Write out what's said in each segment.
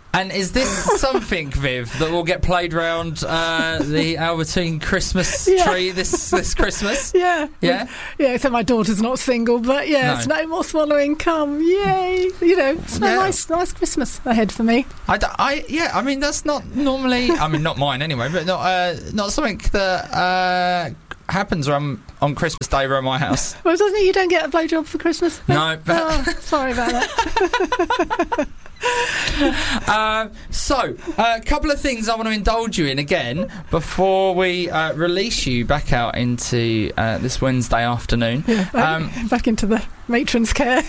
And is this something, Viv, that will get played round the Albertine Christmas tree this Christmas? Yeah. Yeah? Yeah, except my daughter's not single, but it's no more swallowing cum. Yay! You know, it's a nice Christmas ahead for me. I mean, that's not normally... I mean, not mine anyway, but not something that... happens on Christmas Day around my house. Well, doesn't it? You don't get a blowjob for Christmas? No, but... sorry about that. So, a couple of things I want to indulge you in again before we release you back out into this Wednesday afternoon. Yeah, back into the matron's care.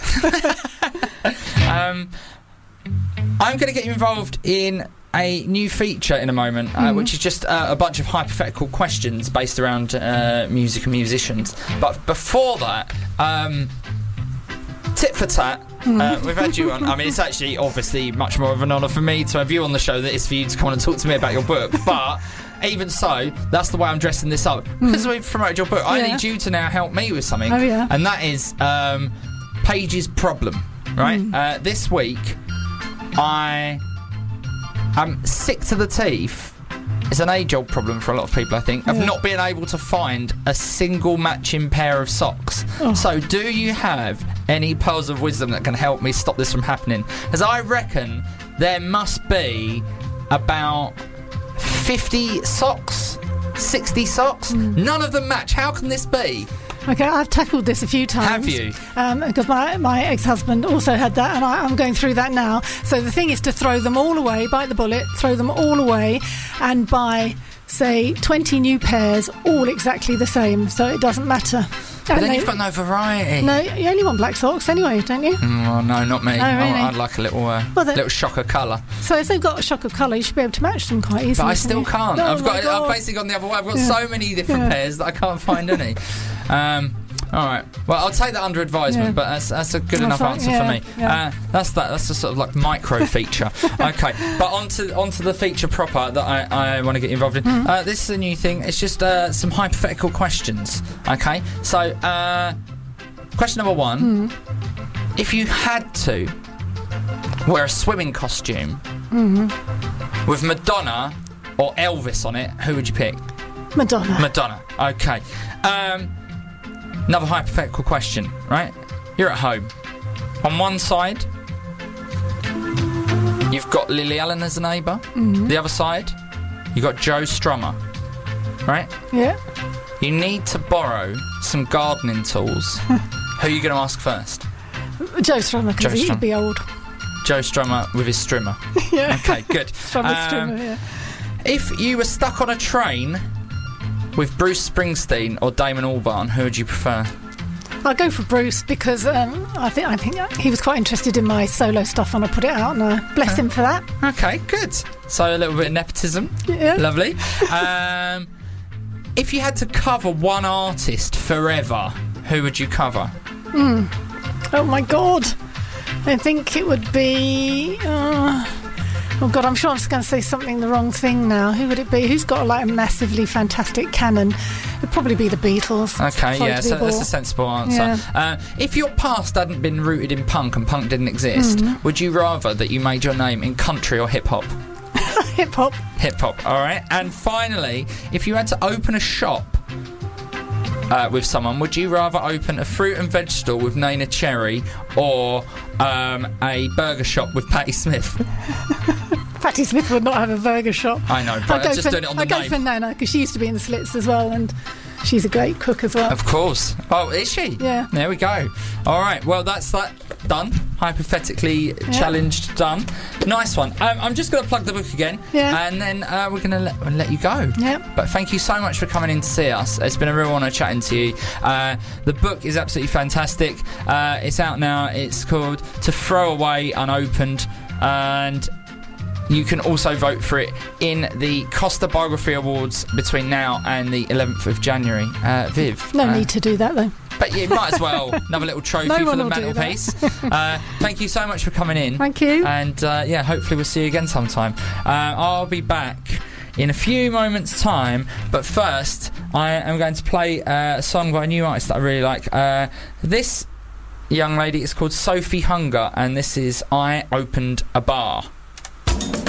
I'm going to get you involved in a new feature in a moment, which is just a bunch of hypothetical questions based around music and musicians. But before that, tit for tat. We've had you on. I mean, it's actually obviously much more of an honour for me to have you on the show than it is for you to come on and talk to me about your book. But even so, that's the way I'm dressing this up. Because we've promoted your book, I need you to now help me with something. Oh, yeah. And that is Paige's problem, right? This week, I am sick to the teeth. It's an age-old problem for a lot of people, I think, of not being able to find a single matching pair of socks. So do you have any pearls of wisdom that can help me stop this from happening? As I reckon there must be about 50 socks, 60 socks. None of them match. How can this be? Okay, I've tackled this a few times. Have you? Because my ex-husband also had that, and I'm going through that now. So the thing is to throw them all away, bite the bullet, throw them all away, and buy, say, 20 new pairs, all exactly the same, so it doesn't matter. But then you've got no variety. No, you only want black socks anyway, don't you? Oh, no, not me. Oh, really? I'd like a little little shock of colour. So if they've got a shock of colour, you should be able to match them quite easily. But I still can't. I've basically gone the other way. I've got so many different pairs that I can't find any. All right. Well, I'll take that under advisement, but that's a good enough answer for me. Yeah. That's a sort of like micro feature. Okay, but onto the feature proper that I want to get involved in. This is a new thing. It's just some hypothetical questions. Okay, so question number one: if you had to wear a swimming costume with Madonna or Elvis on it, who would you pick? Madonna. Madonna. Okay. Another hypothetical question, right? You're at home. On one side, you've got Lily Allen as a neighbour. The other side, you've got Joe Strummer, right? Yeah. You need to borrow some gardening tools. Who are you going to ask first? Joe Strummer, because he'd be old. Joe Strummer with his strimmer. Yeah. Okay, good. Strummer, strimmer, yeah. If you were stuck on a train with Bruce Springsteen or Damon Albarn, who would you prefer? I'll go for Bruce because I think he was quite interested in my solo stuff when I put it out, and I bless him for that. Okay, good. So a little bit of nepotism. Yeah. Lovely. If you had to cover one artist forever, who would you cover? Oh my God. I think it would be... Oh God, I'm sure I'm just going to say the wrong thing now. Who would it be? Who's got a massively fantastic canon? It'd probably be the Beatles. Okay, so that's a sensible answer. Yeah. If your past hadn't been rooted in punk and punk didn't exist, would you rather that you made your name in country or hip-hop? Hip-hop. Hip-hop, all right. And finally, if you had to open a shop with someone, would you rather open a fruit and veg stall with Nana Cherry or a burger shop with Patti Smith? Patti Smith would not have a burger shop. I know, but I'm just doing it on the name. I go for Nana, because she used to be in the Slits as well, and she's a great cook as well. Of course. Oh, is she? Yeah. There we go. All right, well, that's that done. Hypothetically challenged done. Nice one. I'm just going to plug the book again, and then we're going to let you go. Yeah. But thank you so much for coming in to see us. It's been a real honour chatting to you. The book is absolutely fantastic. It's out now. It's called To Throw Away Unopened, and you can also vote for it in the Costa Biography Awards between now and the 11th of January. Viv. No need to do that, though. But you might as well. Another little trophy for the mantelpiece. Thank you so much for coming in. Thank you. And hopefully we'll see you again sometime. I'll be back in a few moments' time, but first I am going to play a song by a new artist that I really like. This young lady is called Sophie Hunger, and this is I Opened a Bar.